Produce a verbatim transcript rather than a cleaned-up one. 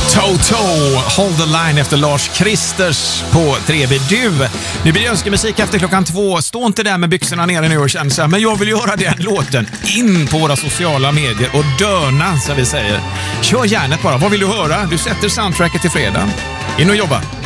Toto, Hold the Line efter Lars Kristers på tre B. Du, nu blir det önskemusik efter klockan två. Stå inte där med byxorna nere nu och känn så här, men jag vill göra den låten. In på våra sociala medier och döna, så vi säger. Kör järnet bara, vad vill du höra? Du sätter soundtracket till fredag. In och jobba.